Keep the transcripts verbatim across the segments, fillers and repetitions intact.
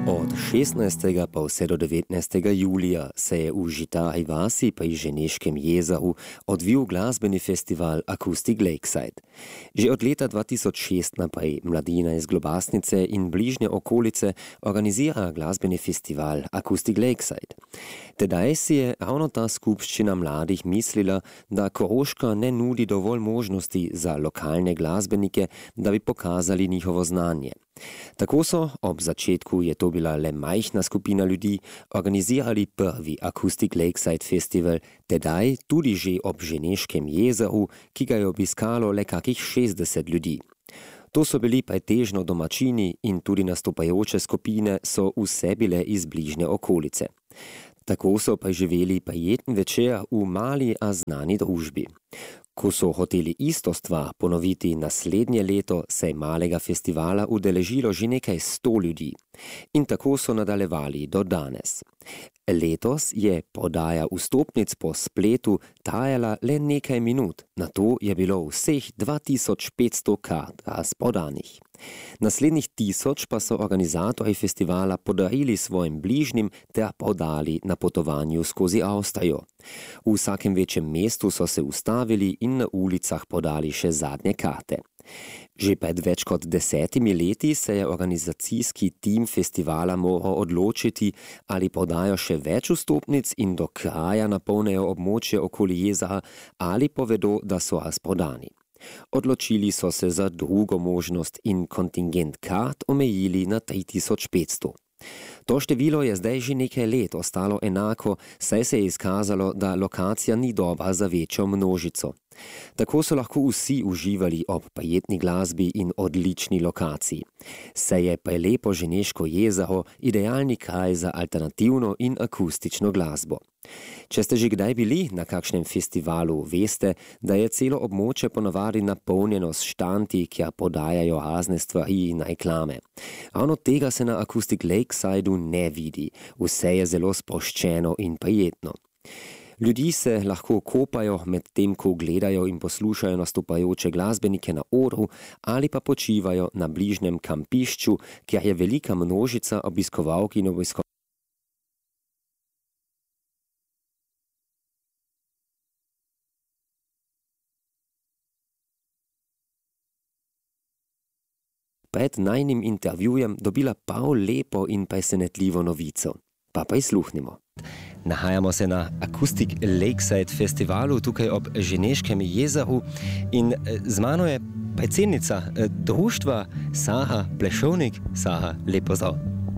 Od šestnajstega pa vse do devetnajstega julija se je v Žitari vasi pri Ženeškem jezeru odvil glasbeni festival Acoustic Lakeside. Že od leta dva tisoč šest naprej mladina iz Globasnice in bližnje okolice organizira glasbeni festival Acoustic Lakeside. Tedaj si je ravno ta skupščina mladih mislila, da Koroška ne nudi dovolj možnosti za lokalne glasbenike, da bi pokazali njihovo znanje. Tako so, ob začetku je to bila le majhna skupina ljudi, organizirali prvi Acoustic Lakeside festival, tedaj tudi že ob Ženeškem jezeru, ki ga je obiskalo le kakih šestdeset ljudi. To so bili pretežno domačini in tudi nastopajoče skupine so vse bile iz bližnje okolice. Tako so preživeli prijeten večer v mali, a znani družbi. Ko so hoteli isto stvar ponoviti naslednje leto, se je malega festivala udeležilo že nekaj sto ljudi. In tako so nadaljevali do danes. Letos je prodaja vstopnic po spletu trajala le nekaj minut, nato je bilo vseh dva tisoč petsto kart razprodanih. Naslednjih tisoč pa so organizatorji festivala podarili svojim bližnjim ter prodali na potovanju skozi Avstrijo. V vsakem večjem mestu so se ustavili in na ulicah podali še zadnje karte. Že pred več kot desetimi leti se je organizacijski tim festivala moral odločiti, ali podajo še več vstopnic in do kraja napolnejo območje okoli jezera, ali povedo, da so razprodani. Odločili so se za drugo možnost in kontingent kart omejili na tri tisoč petsto. To število je zdaj že nekaj let ostalo enako, saj se je izkazalo, da lokacija ni dobra za večjo množico. Tako so lahko vsi uživali ob prijetni glasbi in odlični lokaciji. Saj je prelepo Ženeško jezero idealni kraj za alternativno in akustično glasbo. Če ste že kdaj bili na kakšnem festivalu, veste, da je celo območje ponavadi napolnjeno s štanti, kjer podajajo razne stvari in reklame. Ravno tega se na Acoustic Lakesideu ne vidi, vse je zelo sproščeno in prijetno. Ljudje se lahko kopajo med tem, ko gledajo in poslušajo nastopajoče glasbenike na odru ali pa počivajo na bližnjem kampišču, kjer je velika množica obiskovalk in obiskovalk. Pred najnim intervjujem dobila prav lepo in presenetljivo novico. Pa prisluhnimo. Nahajamo se na Acoustic Lakeside festivalu tukaj ob Ženeškem jezeru in z mano je predsednica društva Saha Plešovnik. Saha, lep pozdrav.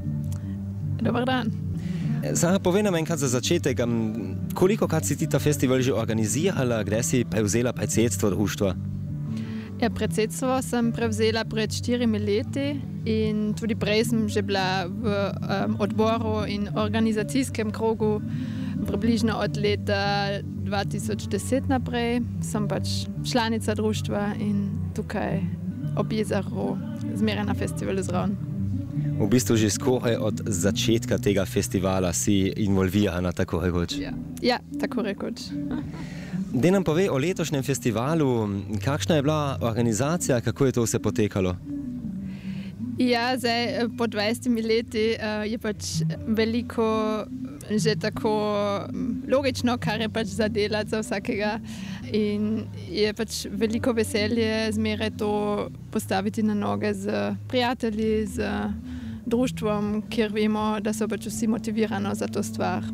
Dobar dan. Saha, povej nam enkrat za začetek, koliko krat si ti ta festival že organizirala, kdaj si prevzela predsedstvo društva? Ja, predsedstvo sem prevzela pred štirimi leti in tudi prej sem že bila v um, odboru in organizacijskem krogu približno od leta dva tisoč deset naprej. Sem pač članica društva in tukaj ob jezeru zmeraj na festivalu zraven. V bistvu že skoraj od začetka tega festivala si involvirana, tako rekoč. Ja, ja tako rekoč. Dej nam povej o letošnjem festivalu, kakšna je bila organizacija, kako je to vse potekalo? Ja, zdaj po dvajsetimi leti uh, je pač veliko že tako logično, kar je pač za delati za vsakega in je pač veliko veselje zmeraj to postaviti na noge z prijatelji, z društvom, kjer vemo, da so pač vsi motivirani za to stvar.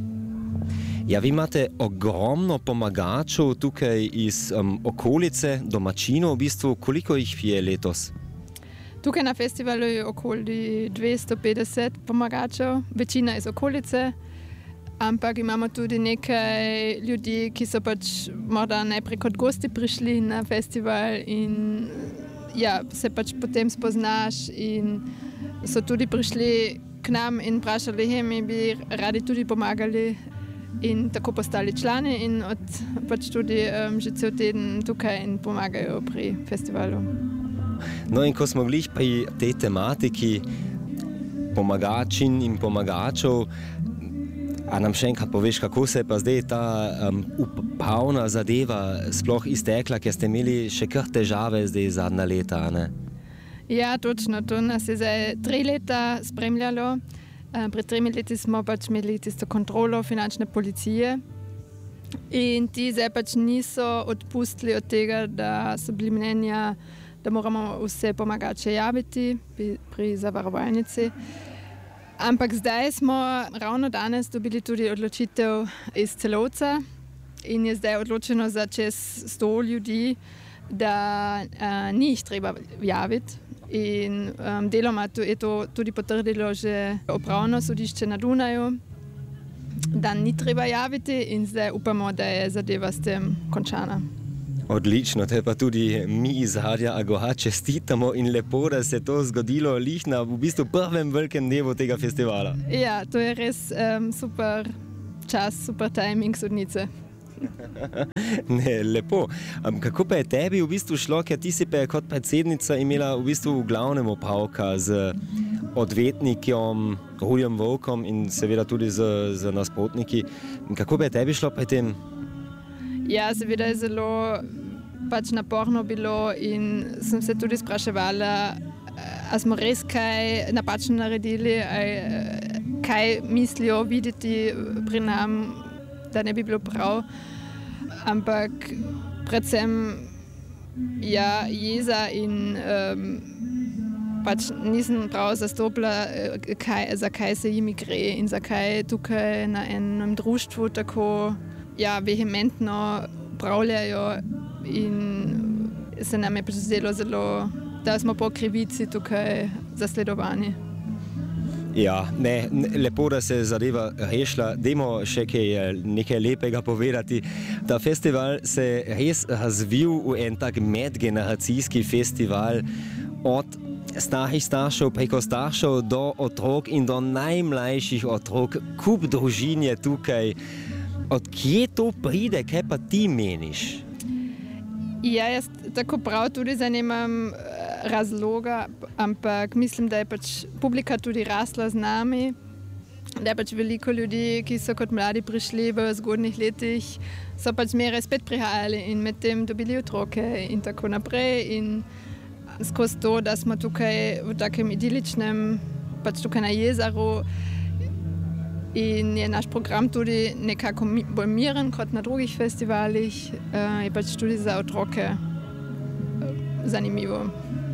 Ja, vi imate ogromno pomagačev tukaj iz um, okolice, domačinov v bistvu. Koliko jih je letos? Tukaj na festivalu je okoli dvesto petdeset pomagačev, večina iz okolice, ampak imamo tudi nekaj ljudi, ki so pač morda najprej kot gosti prišli na festival in ja, se pač potem spoznaš in so tudi prišli k nam in vprašali, hej, mi bi radi tudi pomagali. In tako postali člani in od, pač tudi um, že cel teden tukaj in pomagajo pri festivalu. No in ko smo bili pri tej tematiki pomagačin in pomagačev, a nam še enkrat poveš, kako se je pa zdaj ta um, upravna zadeva sploh iztekla, ker ste imeli še kar težave zdaj zadnja leta, ne? Ja, točno. To nas je zdaj tri leta spremljalo. Pred tremi leti smo pač imeli tisto kontrolo finančne policije in ti zdaj pač niso odpustili od tega, da so bili mnenja, da moramo vse pomagače javiti pri, pri zavarovalnici. Ampak zdaj smo ravno danes dobili tudi odločitev iz Celovca in je zdaj odločeno za čez sto ljudi, da uh, ni jih treba javiti. In um, deloma je to tudi potrdilo že upravno sodišče na Dunaju, da ni treba javiti in zdaj upamo, da je zadeva s tem končana. Odlično, te pa tudi mi iz Radia Agora čestitamo in lepo, da se to zgodilo lih na v bistvu prvem velikem dnevu tega festivala. Ja, to je res um, super čas, super timing sodnice. Ne, lepo. Um, kako pa je tebi v bistvu šlo, ker ti si pa kot predsednica imela v bistvu v glavnem opravka z odvetnikom, Rudjem Volkom in seveda tudi z, z nasprotniki. Kako pa je tebi šlo pri tem? Ja, seveda je zelo pač naporno bilo in sem se tudi spraševala, a smo res kaj napačno naredili, kaj mislijo videti pri nam, da ne bi bilo prav. Ampak predvsem ja, jeza in um, pač nisem prav zastopila, kaj, za kaj se jimi gre in zakaj tukaj na enem društvu tako ja, vehementno pravljajo in se nam je zdelo zelo, da smo po krivici tukaj zasledovani. Ja, ne, lepo, da se je zadeva rešila. Dajmo še kaj, nekaj lepega povedati. Ta festival se je res razvil v en tak medgeneracijski festival od starih staršev preko staršev do otrok in do najmlajših otrok. Kup družin je tukaj. Od kje to pride, kaj pa ti meniš? Ja, jaz tako prav tudi zanimam razloga, ampak mislim, da je pač publika tudi rasla z nami, da je pač veliko ljudi, ki so kot mladi prišli v zgodnjih letih, so pač zmeraj spet prihajali in med tem dobili otroke in tako naprej in skozi to, da smo tukaj v takem idiličnem, pač tukaj na jezeru in je naš program tudi nekako bolj miren kot na drugih festivalih, je pač tudi za otroke zanimivo.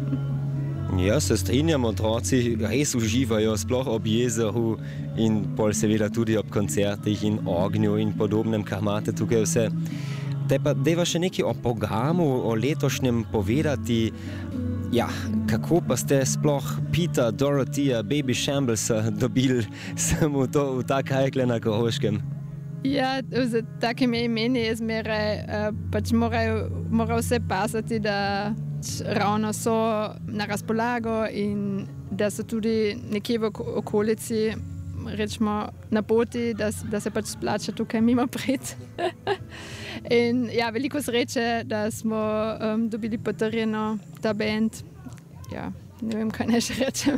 Ja, se strinjam, otroci res uživajo, sploh ob jezeru in pol seveda tudi ob koncertih in ognju in podobnem, kar imate tukaj vse. Te pa deva še nekaj o programu, o letošnjem povedati. Ja, kako pa ste sploh Pita, Dorotheja, Baby Shamblesa dobili samo to, v ta krajkle na Koroškem? Ja, z takimi imeni je zmeraj, pač morajo, mora vse pasati, da ravno so na razpolago in da so tudi nekje v okolici, rečemo, na poti, da, da se pač splača tukaj mimo priti. In ja, veliko sreče, da smo um, dobili potrjeno ta band. Ja, ne vem, kaj ne še rečem.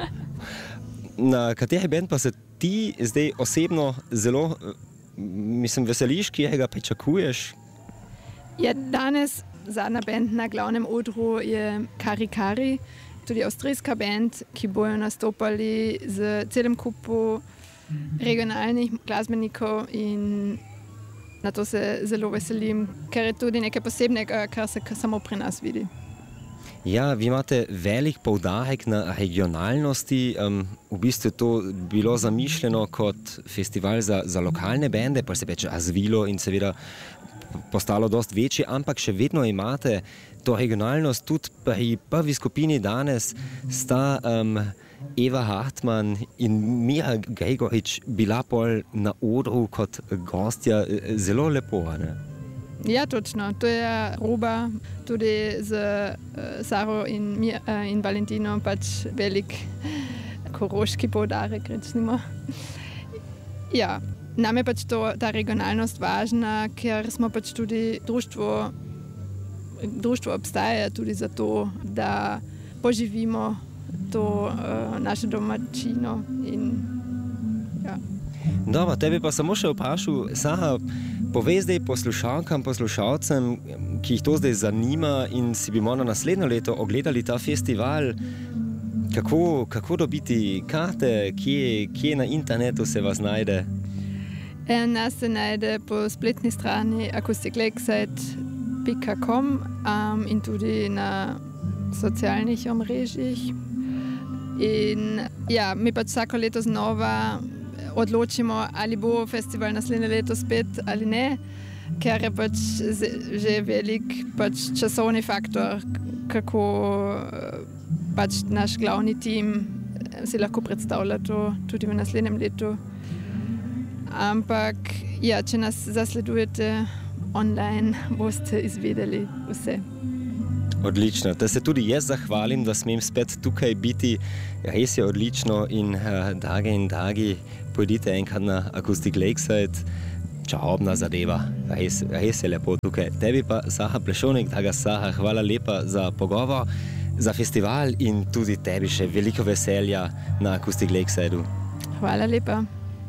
Na kateri band pa se ti zdaj osebno zelo, mislim, veseliš, ki ga pričakuješ? Ja, danes zadnja band na glavnem odru je Kari Kari, tudi avstrijska band, ki bojo nastopali z celem kupu regionalnih glasbenikov in na to se zelo veselim, ker je tudi nekaj posebnega, kar se samo pri nas vidi. Ja, vi imate velik poudarek na regionalnosti. Um, v bistvu to bilo zamišljeno kot festival za, za lokalne bende, pa se je razvilo in seveda postalo dosti večje, ampak še vedno imate to regionalnost. Tudi pri prvi skupini danes sta um, Eva Hartmann in Mira Gregorič bila pol na odru kot gostja. Zelo lepo, ne? Ja, točno. To je Roba, tudi z uh, Saro in, uh, in Valentino pač velik koroški poudarek, rečemo. Ja. Nam je pač to, ta regionalnost važna, ker smo pač tudi društvo, društvo obstaja tudi zato, da poživimo to uh, naše domačino. In, ja. Dobro, tebi pa samo še vprašal, Saha, Povej zdaj poslušalkam, poslušalcem, ki jih to zdaj zanima in si bi morda naslednjo leto ogledali ta festival, kako, kako dobiti karte, kje, kje na internetu se vas najde? E, nas se najde po spletni strani acoustic lakeside pika com um, in tudi na socialnih omrežjih. In ja, mi pač vsako leto znova odločimo, ali bo festival naslednje leto spet ali ne, ker je pač že velik pač časovni faktor, kako pač naš glavni tim si lahko predstavlja to tudi v naslednjem letu. Ampak ja, če nas zasledujete online, boste izvedeli vse. Odlično, da se tudi jaz zahvalim, da smem spet tukaj biti. Res je odlično in uh, drage in dragi, pojdite enkrat na Acoustic Lakeside, čarobna zadeva, res, res je lepo tukaj. Tebi pa, Saha Plešovnik, draga Saha, hvala lepa za pogovor, za festival in tudi tebi še veliko veselja na Acoustic Lakesideu. Hvala lepa.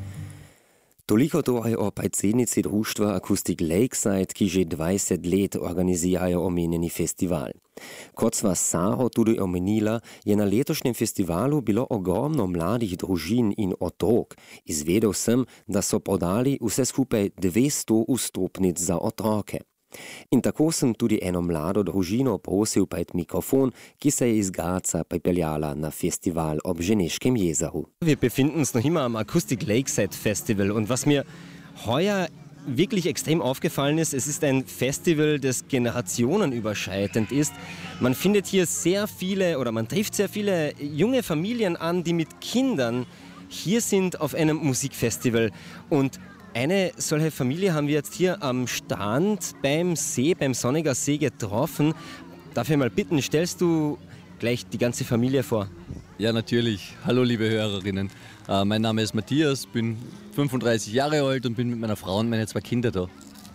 Toliko torej o predsednici društva Acoustic Lakeside, ki že dvajset let organizirajo omenjeni festival. Kot sva Saho tudi omenila, je na letošnjem festivalu bilo ogromno mladih družin in otrok. Izvedel sem, da so podali vse skupaj dvesto vstopnic za otroke. In tako sem tudi eno mlado družino prosil pred mikrofon, ki se je iz Graca pripeljala na festival ob Geneškem jezeru. Wir befinden uns noch immer am Acoustic Lakeside Festival und was mir heuer wirklich extrem aufgefallen ist, es ist ein Festival, das generationenüberschreitend ist. Man findet hier sehr viele oder man trifft sehr viele junge Familien an, die mit Kindern hier sind auf einem Musikfestival. Und eine solche Familie haben wir jetzt hier am Strand beim See, beim Sonniger See getroffen. Darf ich mal bitten, stellst du gleich die ganze Familie vor? Ja, natürlich. Hallo, liebe Hörerinnen. Äh, mein Name ist Matthias, bin fünfunddreißig Jahre alt und bin mit meiner Frau und meinen zwei Kindern da.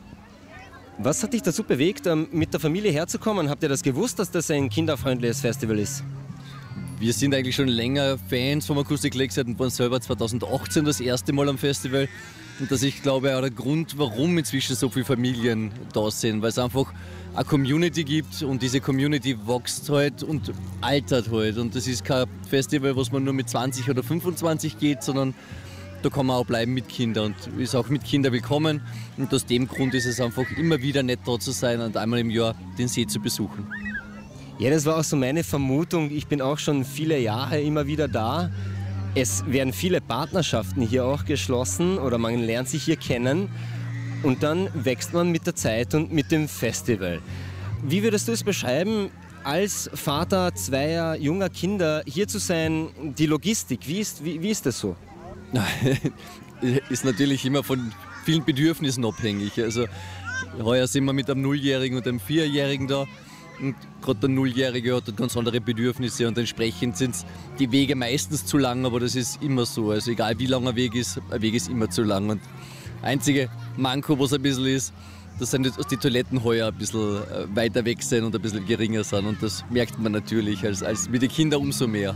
Was hat dich dazu bewegt, mit der Familie herzukommen? Habt ihr das gewusst, dass das ein kinderfreundliches Festival ist? Wir sind eigentlich schon länger Fans vom Acoustic Lakeside und waren selber zweitausendachtzehn das erste Mal am Festival. Und das ist, ich glaube, auch der Grund, warum inzwischen so viele Familien da sind, weil es einfach eine Community gibt und diese Community wächst halt und altert halt. Und das ist kein Festival, was man nur mit zwanzig oder fünfundzwanzig geht, sondern da kann man auch bleiben mit Kindern und ist auch mit Kindern willkommen. Und aus dem Grund ist es einfach immer wieder nett da zu sein und einmal im Jahr den See zu besuchen. Ja, das war auch so meine Vermutung. Ich bin auch schon viele Jahre immer wieder da. Es werden viele Partnerschaften hier auch geschlossen oder man lernt sich hier kennen und dann wächst man mit der Zeit und mit dem Festival. Wie würdest du es beschreiben, als Vater zweier junger Kinder hier zu sein, die Logistik, wie ist, wie, wie ist das so? Ist natürlich immer von vielen Bedürfnissen abhängig. Also heuer sind wir mit einem Nulljährigen und einem Vierjährigen da. Und gerade der Nulljährige hat ganz andere Bedürfnisse und entsprechend sind die Wege meistens zu lang, aber das ist immer so. Also egal wie lang ein Weg ist, ein Weg ist immer zu lang. Und einzige Manko, was ein bisschen ist, dass die Toiletten heuer ein bisschen weiter weg sind und ein bisschen geringer sind. Und das merkt man natürlich als, als mit den Kindern umso mehr.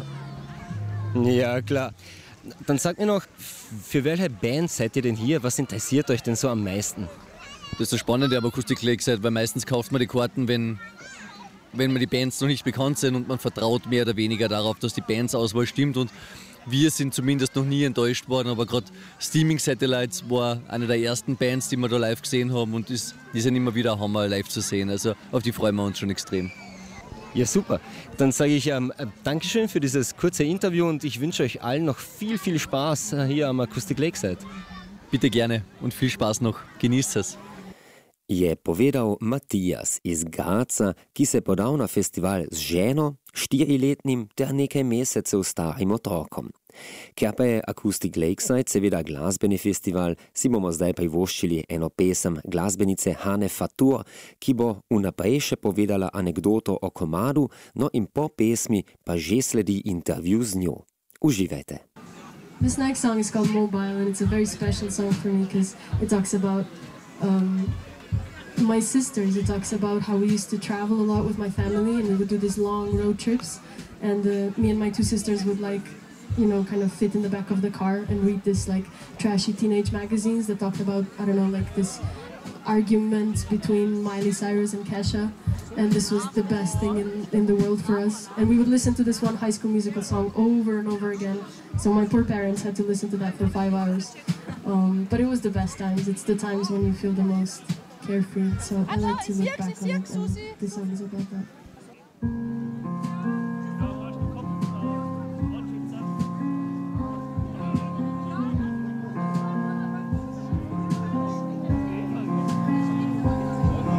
Ja, klar. Dann sagt mir noch, für welche Band seid ihr denn hier? Was interessiert euch denn so am meisten? Das ist das Spannende am Acoustic Lakeside, weil meistens kauft man die Karten, wenn wenn man die Bands noch nicht bekannt sind und man vertraut mehr oder weniger darauf, dass die Bandsauswahl stimmt und wir sind zumindest noch nie enttäuscht worden, aber gerade Steaming Satellites war eine der ersten Bands, die wir da live gesehen haben und ist, die sind immer wieder Hammer live zu sehen, also auf die freuen wir uns schon extrem. Ja, super. Dann sage ich ähm, Dankeschön für dieses kurze Interview und ich wünsche euch allen noch viel, viel Spaß hier am Acoustic Lakeside. Bitte gerne und viel Spaß noch. Genießt es. Je povedal Matijas iz Graca, ki se podal na festival z ženo, štiriletnim ter nekaj mesecev starim otrokom. Ker pa je Acoustic Lakeside seveda glasbeni festival, si bomo zdaj privoščili eno pesem glasbenice Hane Fatur, ki bo vnaprej še povedala anekdoto o komadu, no in po pesmi pa že sledi intervju z njo. Uživajte. This next song is called Mobile and it's a very special song for me because it talks about um, my sisters. It talks about how we used to travel a lot with my family and we would do these long road trips and uh, me and my two sisters would like, you know, kind of fit in the back of the car and read this like trashy teenage magazines that talked about, I don't know, like this argument between Miley Cyrus and Kesha, and this was the best thing in, in the world for us. And we would listen to this one High School Musical song over and over again, so my poor parents had to listen to that for five hours. Um, but it was the best times. It's the times when you feel the most carefree, so I like to look back on it, and this song is about that.